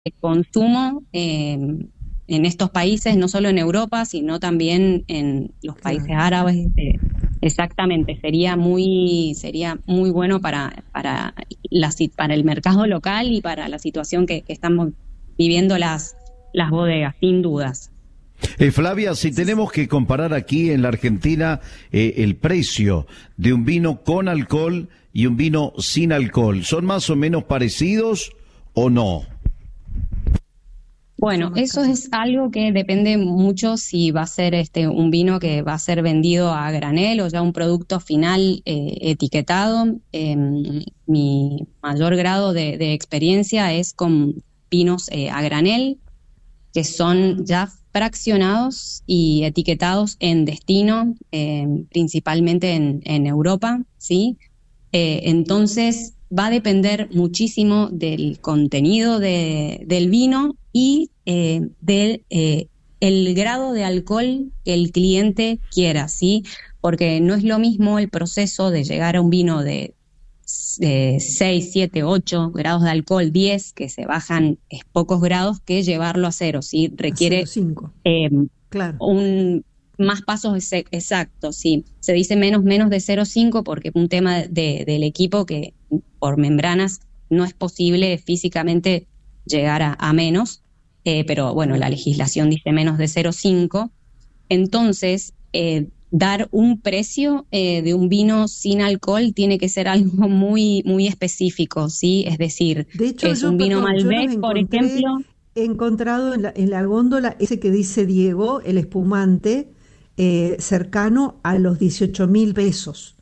consumo en estos países, no solo en Europa, sino también en los países Claro. árabes. Exactamente, sería muy bueno para el mercado local y para la situación que estamos viviendo las bodegas, sin dudas. Flavia, si tenemos que comparar aquí en la Argentina el precio de un vino con alcohol y un vino sin alcohol, ¿son más o menos parecidos o no? Bueno, eso es algo que depende mucho si va a ser un vino que va a ser vendido a granel o ya un producto final etiquetado. Mi mayor grado de experiencia es con vinos a granel, que son ya fraccionados y etiquetados en destino, principalmente en Europa, ¿sí? Entonces va a depender muchísimo del contenido del vino y del el grado de alcohol que el cliente quiera, ¿sí? Porque no es lo mismo el proceso de llegar a un vino de 6, 7, 8 grados de alcohol, 10, que se bajan pocos grados, que llevarlo a cero, ¿sí? A Requiere 0,5. eh, Claro. más pasos exactos, sí. Se dice menos de 0,5 porque es un tema del equipo que por membranas no es posible físicamente llegar a menos, pero bueno, la legislación dice menos de 0,5. Entonces, dar un precio de un vino sin alcohol tiene que ser algo muy específico, ¿sí? Es decir, De hecho, es un vino yo los Malbec, por encontré, ejemplo. he encontrado en la góndola ese que dice Diego, el espumante, cercano a los 18.000 pesos.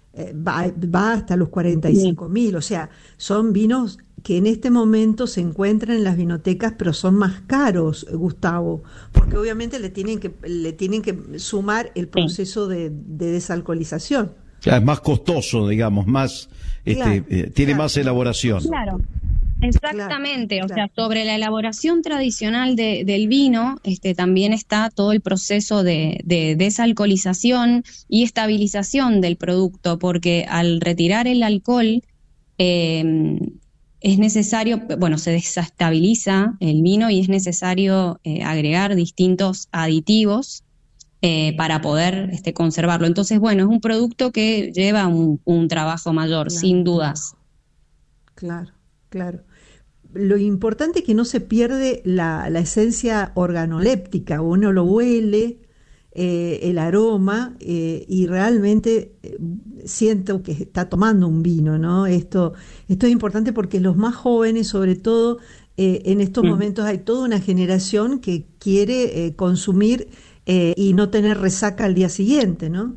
Va hasta los 45.000, o sea, son vinos que en este momento se encuentran en las vinotecas, pero son más caros, Gustavo, porque obviamente le tienen que sumar el Sí. proceso de desalcoholización. Es más costoso, digamos, más, Claro, tiene claro, más más elaboración. costoso. Claro, Claro, exactamente. O claro. sea, sobre la elaboración tradicional del vino, también está todo el proceso de desalcoholización y estabilización del producto, porque al retirar el alcohol, eh, es necesario, bueno, se desestabiliza el vino y es necesario agregar distintos aditivos para poder conservarlo. Entonces, bueno, es un producto que lleva un trabajo mayor, Claro, sin dudas. claro, claro. Lo importante es que no se pierde la esencia organoléptica, uno lo huele, el aroma, y realmente siento que está tomando un vino, ¿no? Esto es importante porque los más jóvenes, sobre todo, en estos Mm. momentos hay toda una generación que quiere consumir y no tener resaca al día siguiente, ¿no?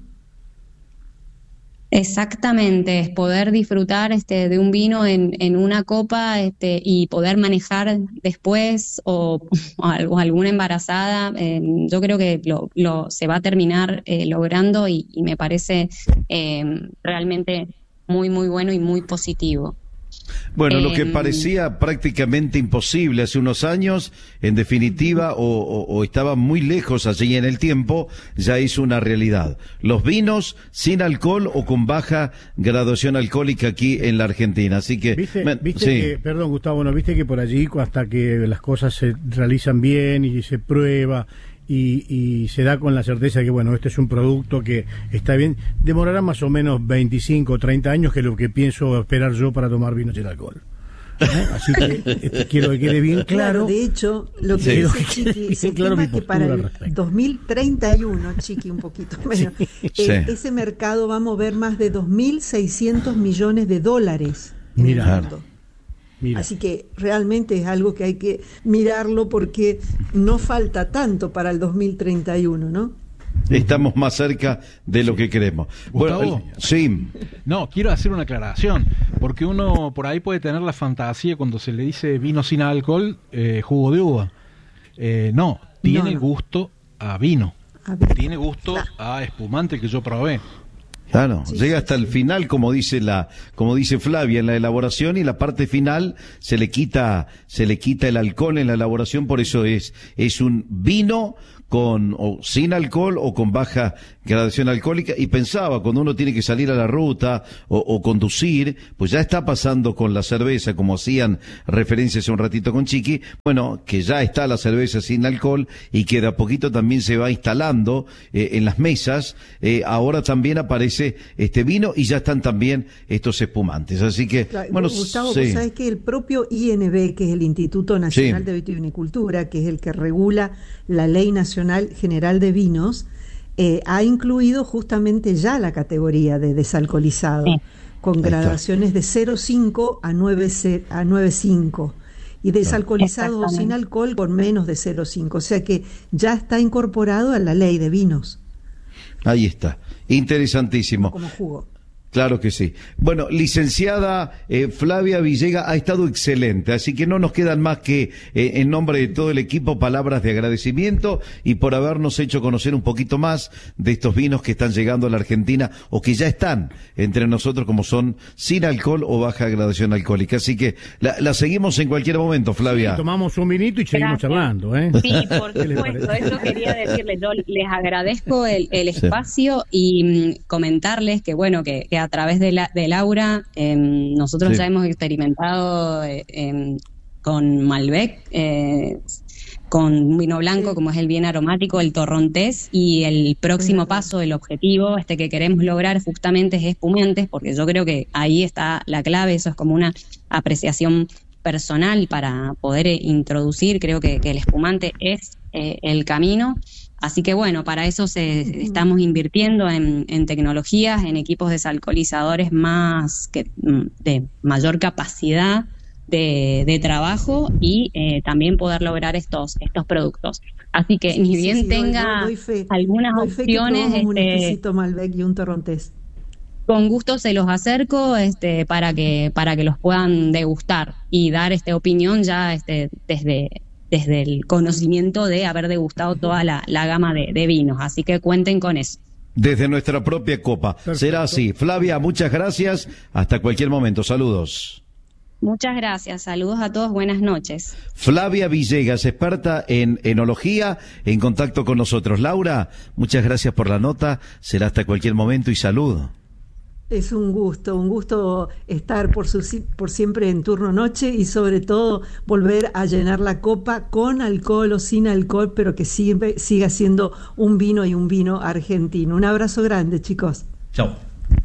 Exactamente, es poder disfrutar de un vino en una copa y poder manejar después o alguna embarazada. Yo creo que se va a terminar logrando y me parece realmente muy bueno y muy positivo. Bueno, lo que Eh, parecía prácticamente imposible hace unos años, en definitiva, o estaba muy lejos allí en el tiempo, ya hizo una realidad. Los vinos sin alcohol o con baja graduación alcohólica aquí en la Argentina. Así que, Viste sí. que, perdón Gustavo, ¿no? Viste que por allí hasta que las cosas se realizan bien y se prueba y se da con la certeza de que, bueno, este es un producto que está bien, demorará más o menos 25 o 30 años, que es lo que pienso esperar yo para tomar vino sin alcohol. Así que quiero que quede bien Claro, claro. de hecho, lo que Sí. Quiero dice que Chiqui, quede se bien claro mi estima que para postura al el respecto. 2031, Chiqui, un poquito menos, Sí. ese mercado va a mover más de 2.600 millones de dólares en el Mira, mundo. mira. Así que realmente es algo que hay que mirarlo porque no falta tanto para el 2031, ¿no? Estamos más cerca de lo que queremos. Bueno, Gustavo. sí. No, quiero hacer una aclaración, porque uno por ahí puede tener la fantasía cuando se le dice vino sin alcohol, jugo de uva. No, tiene No. gusto a vino, A ver, tiene gusto a espumante que yo probé. Claro, llega hasta el final, como dice Flavia, en la elaboración, y la parte final se le quita el alcohol en la elaboración, por eso es un vino con o sin alcohol o con baja gradación alcohólica. Y pensaba, cuando uno tiene que salir a la ruta o conducir, pues ya está pasando con la cerveza, como hacían referencia hace un ratito con Chiqui, bueno, que ya está la cerveza sin alcohol y que de a poquito también se va instalando en las mesas. Ahora también aparece este vino y ya están también estos espumantes. Así que, bueno, Gustavo, vos sabés que el propio INB, que es el Instituto Nacional de Vitivinicultura, que es el que regula la Ley Nacional General de Vinos, ha incluido justamente ya la categoría de desalcoholizado, con gradaciones de 0,5 a 9,5 y desalcoholizado sin alcohol con menos de 0,5, o sea que ya está incorporado a la ley de vinos. Ahí está, interesantísimo. Como jugo. Claro que sí. Bueno, licenciada Flavia Villegas, ha estado excelente, así que no nos quedan más que, en nombre de todo el equipo, palabras de agradecimiento y por habernos hecho conocer un poquito más de estos vinos que están llegando a la Argentina o que ya están entre nosotros, como son sin alcohol o baja gradación alcohólica. Así que la seguimos en cualquier momento, Flavia. Sí, tomamos un vinito y seguimos charlando, ¿eh? Sí, por supuesto, eso quería decirles. Yo les agradezco el espacio y comentarles que, bueno, que a través de Laura, nosotros ya hemos experimentado con Malbec, con vino blanco, como es el bien aromático, el torrontés, y el próximo paso, el objetivo que queremos lograr justamente es espumantes, porque yo creo que ahí está la clave. Eso es como una apreciación personal para poder introducir. Creo que el espumante es el camino. Así que bueno, para eso estamos invirtiendo en tecnologías, en equipos desalcoholizadores de mayor capacidad de trabajo y también poder lograr estos productos. Así que ni bien tenga doy fe, algunas opciones, un exquisito Malbec y un torrontés. Con gusto se los acerco para que los puedan degustar y dar opinión ya desde el conocimiento de haber degustado toda la gama de vinos. Así que cuenten con eso. Desde nuestra propia copa. Perfecto. Será así. Flavia, muchas gracias. Hasta cualquier momento. Saludos. Muchas gracias. Saludos a todos. Buenas noches. Flavia Villegas, experta en enología, en contacto con nosotros. Laura, muchas gracias por la nota. Será hasta cualquier momento y salud. Es un gusto estar por siempre en turno noche y sobre todo volver a llenar la copa con alcohol o sin alcohol, pero que siga siendo un vino y un vino argentino. Un abrazo grande, chicos. Chao.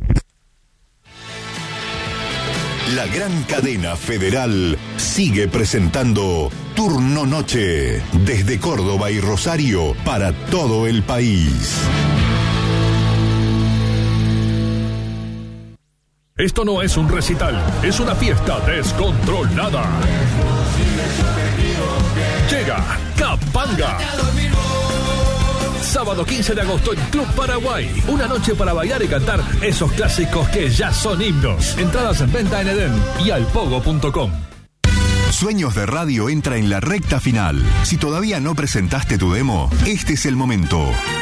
La gran cadena federal sigue presentando Turno Noche desde Córdoba y Rosario para todo el país. Esto no es un recital, es una fiesta descontrolada. Llega Capanga. Sábado 15 de agosto en Club Paraguay. Una noche para bailar y cantar esos clásicos que ya son himnos. Entradas en venta en Edén y alpogo.com. Sueños de Radio entra en la recta final. Si todavía no presentaste tu demo, este es el momento.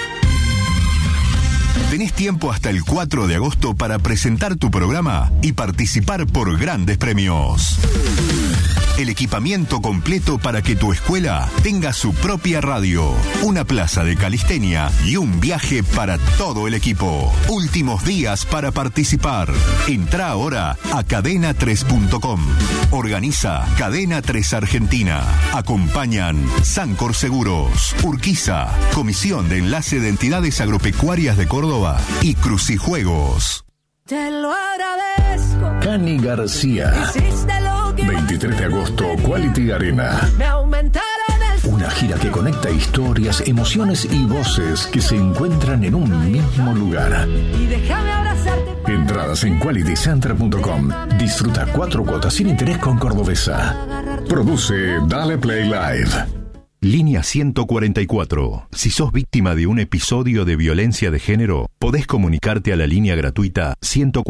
Tenés tiempo hasta el 4 de agosto para presentar tu programa y participar por grandes premios. El equipamiento completo para que tu escuela tenga su propia radio, una plaza de calistenia y un viaje para todo el equipo. Últimos días para participar. Entrá ahora a cadena3.com. Organiza Cadena 3 Argentina. Acompañan Sancor Seguros, Urquiza, Comisión de Enlace de Entidades Agropecuarias de Córdoba y Crucijuegos. Te lo agradezco. Cani García. 23 de agosto, Quality Arena. Me aumentaron Una gira que conecta historias, emociones y voces que se encuentran en un mismo lugar. Y déjame abrazarte. Entradas en qualitycenter.com. Disfruta 4 cuotas sin interés con Cordobesa. Produce Dale Play Live. Línea 144. Si sos víctima de un episodio de violencia de género, podés comunicarte a la línea gratuita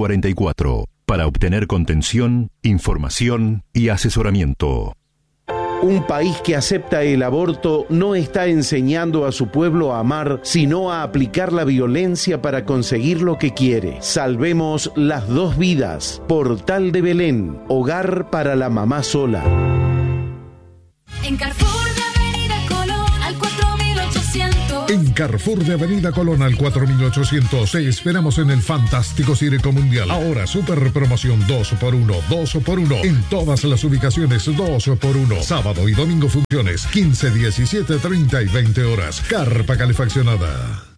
144 para obtener contención, información y asesoramiento. Un país que acepta el aborto no está enseñando a su pueblo a amar, sino a aplicar la violencia para conseguir lo que quiere. Salvemos las 2 vidas. Portal de Belén, hogar para la mamá sola. En Carrefour de Avenida Colón al 4800. En Carrefour de Avenida Colón al 4800 te esperamos en el fantástico Circo Mundial. Ahora super promoción 2x1, 2x1 en todas las ubicaciones, 2x1. Sábado y domingo funciones 15, 17, 30 y 20 horas. Carpa calefaccionada.